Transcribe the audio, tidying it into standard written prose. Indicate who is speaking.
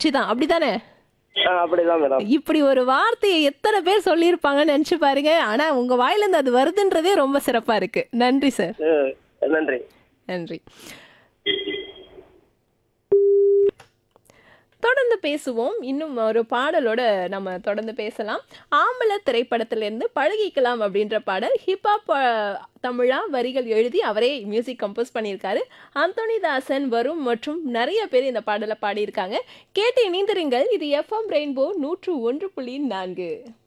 Speaker 1: முயற்சி தான், அப்படிதானே?
Speaker 2: அப்படிதான் மேடம்.
Speaker 1: இப்படி ஒரு வார்த்தையை எத்தனை பேர் சொல்லியிருப்பாங்கன்னு நினைச்சு பாருங்க. ஆனா உங்க வாயிலிருந்து அது வருதுன்றதே ரொம்ப சிறப்பா இருக்கு. நன்றி சார்.
Speaker 2: நன்றி.
Speaker 1: நன்றி. தொடர்ந்து பேசுவோம். இன்னும் ஒரு பாடலோட நம்ம தொடர்ந்து பேசலாம். ஆம்பள திரைப்படத்திலிருந்து பழகிக்கலாம் அப்படின்ற பாடல் ஹிப்ஹாப் தமிழா வரிகள் எழுதி அவரே மியூசிக் கம்போஸ் பண்ணியிருக்காரு. அந்தோணிதாசன், வருண் மற்றும் நிறைய பேர் இந்த பாடலை பாடியிருக்காங்க. கேட்டு இணைந்திருங்கள். இது எஃப்எம் ரெயின்போ 101.4.